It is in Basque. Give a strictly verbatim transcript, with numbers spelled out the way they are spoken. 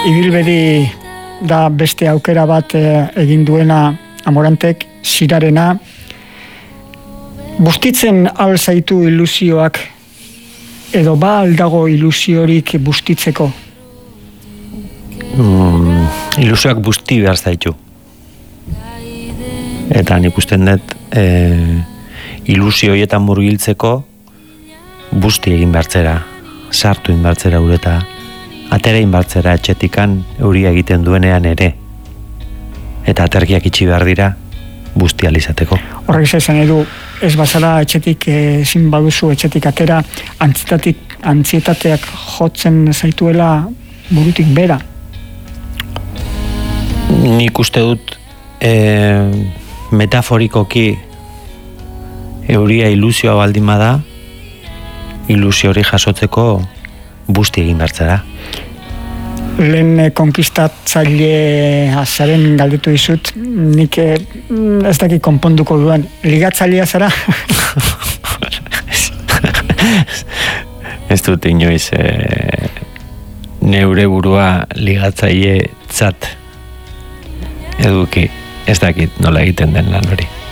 ibilbedi da beste aukera bat egin duena Amorantek, Sirarena. Bustitzen al zaitu ilusioak, edo ba aldago ilusiorik bustitzeko? Mm, ilusioak busti behar zaitu. Eta nik usten dut e, ilusio horietan murgiltzeko busti egin bertzera, sartu egin bertzera ureta, atera egin bertzera etxetikan euria egiten duenean ere. Eta aterkiak itxi behar dira busti alizateko. Horrek izan edu, ez bazara etxetik, ezin baduzu etxetik atera, antzietatik, antzietateak jotzen zaituela burutik bera? Nik uste dut e, metaforikoki euria ilusioa baldin bada, ilusio hori jasotzeko busti egin bertzera. Lehen konkistatzaile azaren galdetu dizut, nik ez dakit konponduko duen, ligatzailea zara? Ez dut inoiz e, neure burua ligatzaile tzat eduki, ez dakit nola egiten den lan hori.